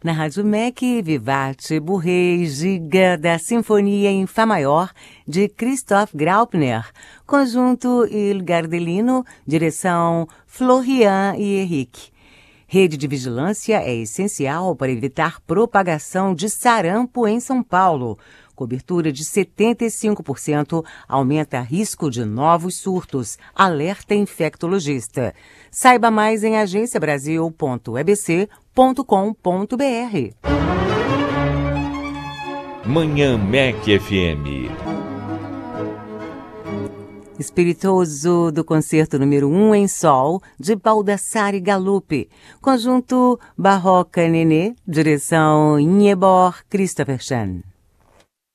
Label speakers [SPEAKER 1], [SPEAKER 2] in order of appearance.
[SPEAKER 1] Na Rádio MEC, Vivace, Bourrée, Giga, da Sinfonia em Fá Maior, de Christoph Graupner. Conjunto Il Gardelino, direção Florian e Henrique. Rede de vigilância é essencial para evitar propagação de sarampo em São Paulo. Cobertura de 75% aumenta risco de novos surtos. Alerta infectologista. Saiba mais em agenciabrasil.ebc.com.br.
[SPEAKER 2] Manhã MEC FM.
[SPEAKER 1] Espiritoso do concerto número 1 em sol, de Baldassare Galuppi. Conjunto Barroca Nenê, direção Ingeborg Christophersen.